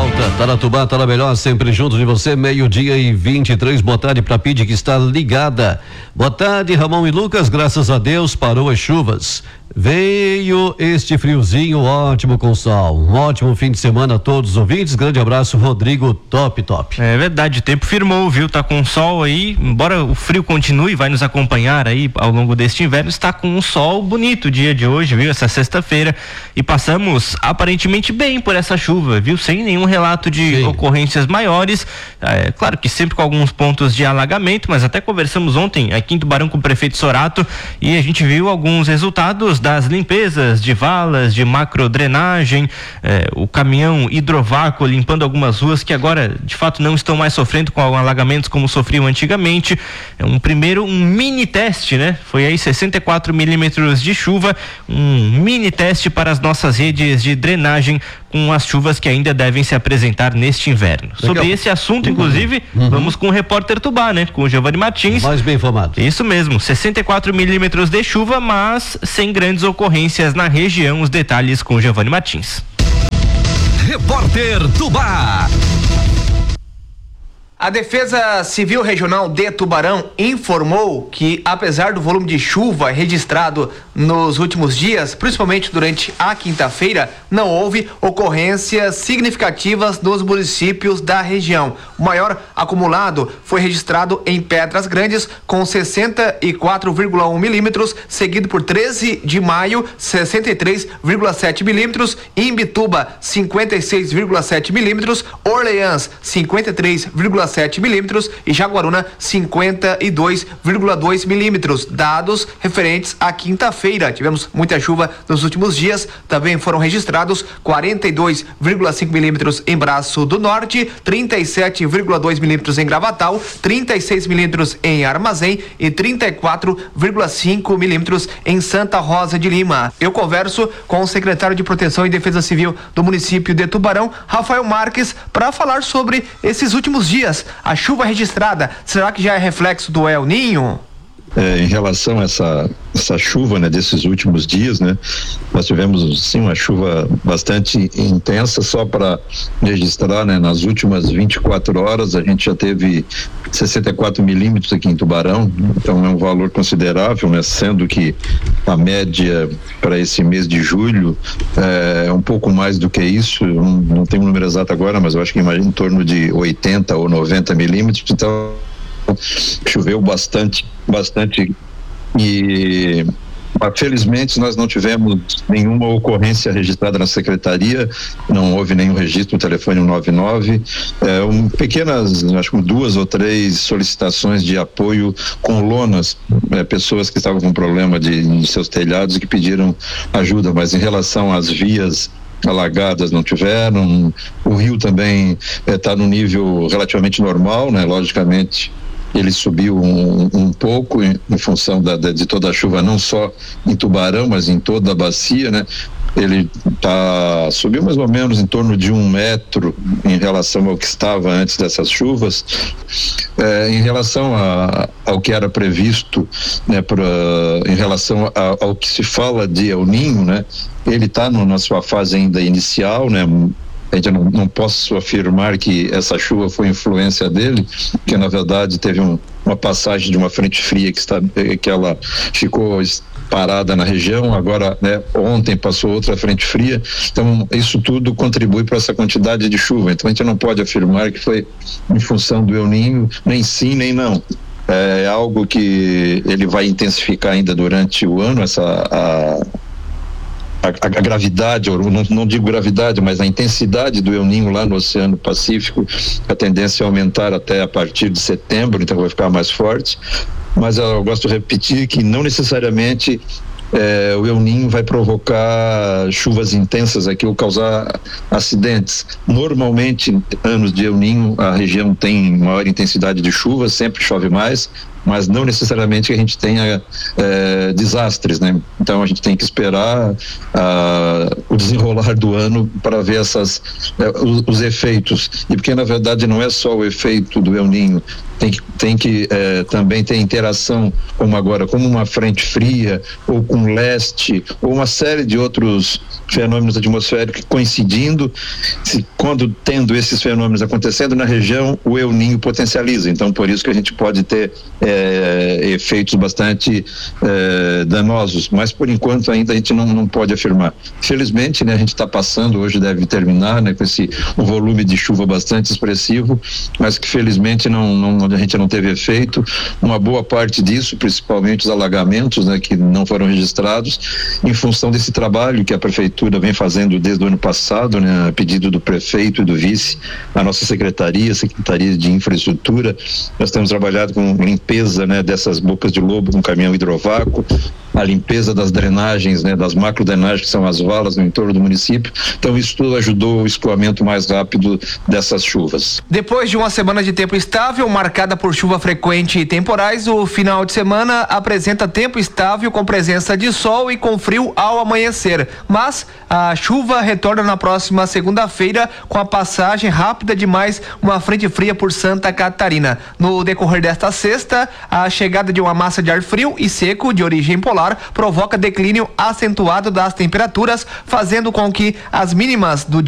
volta. Taratubá tá na melhor, sempre junto de você, 12:23. Boa tarde pra Pide que está ligada. Boa tarde, Ramon e Lucas, graças a Deus parou as chuvas. Veio este friozinho ótimo com sol. Um ótimo fim de semana a todos os ouvintes. Grande abraço, Rodrigo Top. É verdade, o tempo firmou, viu? Tá com sol aí, embora o frio continue, vai nos acompanhar aí ao longo deste inverno, está com um sol bonito o dia de hoje, viu? Essa sexta-feira. E passamos aparentemente bem por essa chuva, viu? Sem nenhum relato de ocorrências maiores. É, claro que sempre com alguns pontos de alagamento, mas até conversamos ontem aqui em Tubarão com o prefeito Sorato e a gente viu alguns resultados das limpezas de valas, de macrodrenagem, o caminhão hidrovácuo limpando algumas ruas que agora de fato não estão mais sofrendo com alagamentos como sofriam antigamente. É um mini teste, né? Foi aí 64 milímetros de chuva, um mini teste para as nossas redes de drenagem com as chuvas que ainda devem se apresentar neste inverno. Sobre esse assunto, inclusive, vamos com o repórter Tubá, né? Com o Giovanni Martins. Mais bem informado. Isso mesmo, 64 milímetros de chuva, mas sem grandes ocorrências na região. Os detalhes com o Giovanni Martins. Repórter Tubá. A Defesa Civil Regional de Tubarão informou que, apesar do volume de chuva registrado nos últimos dias, principalmente durante a quinta-feira, não houve ocorrências significativas nos municípios da região. O maior acumulado foi registrado em Pedras Grandes, com 64,1 milímetros, seguido por 13 de Maio, 63,7 milímetros, Imbituba, 56,7 milímetros, Orleans, 53,7 milímetros e Jaguaruna 52,2 milímetros, dados referentes à quinta-feira. Tivemos muita chuva nos últimos dias. Também foram registrados 42,5 milímetros em Braço do Norte, 37,2 milímetros em Gravatal, 36 milímetros em Armazém e 34,5 milímetros em Santa Rosa de Lima. Eu converso com o secretário de Proteção e Defesa Civil do município de Tubarão, Rafael Marques, para falar sobre esses últimos dias. A chuva registrada, será que já é reflexo do El Ninho? Em relação a essa chuva, né, desses últimos dias, né, nós tivemos sim uma chuva bastante intensa. Só para registrar, né, nas últimas 24 horas a gente já teve 64 milímetros aqui em Tubarão, então é um valor considerável, né, sendo que a média para esse mês de julho é um pouco mais do que isso. Eu não tenho o número exato agora, mas eu acho que em torno de 80 ou 90 milímetros. Então choveu bastante e felizmente nós não tivemos nenhuma ocorrência registrada na secretaria, não houve nenhum registro no telefone 199, pequenas, acho que 2 ou 3 solicitações de apoio com lonas, pessoas que estavam com problema de seus telhados e que pediram ajuda, mas em relação às vias alagadas não tiveram. O rio também está no nível relativamente normal, né? Logicamente ele subiu um pouco em função de toda a chuva, não só em Tubarão, mas em toda a bacia, né? Ele subiu mais ou menos em torno de 1 metro em relação ao que estava antes dessas chuvas. Em relação ao que era previsto, né, em relação ao que se fala de El Ninho, né? Ele está na sua fase ainda inicial, né? A gente não posso afirmar que essa chuva foi influência dele, porque na verdade teve uma passagem de uma frente fria que ela ficou parada na região. Agora, né, ontem passou outra frente fria, então isso tudo contribui para essa quantidade de chuva. Então a gente não pode afirmar que foi em função do El Ninho, nem sim nem não. É algo que ele vai intensificar ainda durante o ano, a gravidade, ou não digo gravidade, mas a intensidade do El Ninho lá no Oceano Pacífico, a tendência é aumentar até a partir de setembro, então vai ficar mais forte. Mas eu gosto de repetir que não necessariamente o El Ninho vai provocar chuvas intensas aqui ou causar acidentes. Normalmente, anos de El Ninho, a região tem maior intensidade de chuva, sempre chove mais, mas não necessariamente que a gente tenha desastres, né? Então a gente tem que esperar o desenrolar do ano para ver os efeitos. E porque na verdade não é só o efeito do El Ninho, tem que também ter interação, como agora, como uma frente fria, ou com leste, ou uma série de outros fenômenos atmosféricos coincidindo, quando tendo esses fenômenos acontecendo na região, o El Niño potencializa. Então, por isso que a gente pode ter efeitos bastante danosos, mas por enquanto ainda a gente não pode afirmar. Felizmente, né, a gente está passando, hoje deve terminar, né, com um volume de chuva bastante expressivo, mas que felizmente a gente não teve efeito. Uma boa parte disso, principalmente os alagamentos, né, que não foram registrados, em função desse trabalho que a prefeitura vem fazendo desde o ano passado, né, a pedido do prefeito e do vice, a nossa Secretaria de Infraestrutura. Nós temos trabalhado com limpeza, né, dessas bocas de lobo com caminhão hidrovácuo, a limpeza das drenagens, né, das macrodrenagens, que são as valas no entorno do município. Então isso tudo ajudou o escoamento mais rápido dessas chuvas. Depois de uma semana de tempo estável, marcada por chuva frequente e temporais, o final de semana apresenta tempo estável com presença de sol e com frio ao amanhecer. Mas a chuva retorna na próxima segunda-feira com a passagem rápida de mais uma frente fria por Santa Catarina. No decorrer desta sexta, a chegada de uma massa de ar frio e seco de origem polar provoca declínio acentuado das temperaturas, fazendo com que as mínimas do